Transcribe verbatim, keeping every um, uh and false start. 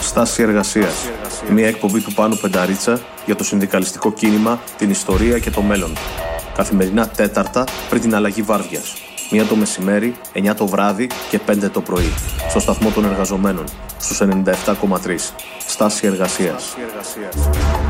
Στάση εργασίας. Μια εκπομπή του Πάνου Πενταρίτσα για το συνδικαλιστικό κίνημα, την ιστορία και το μέλλον. Καθημερινά Τέταρτα πριν την αλλαγή βάρδιας. Μία το μεσημέρι, εννιά το βράδυ και πέντε το πρωί. Στο σταθμό των εργαζομένων, στους ενενήντα επτά κόμμα τρία. Στάση εργασίας.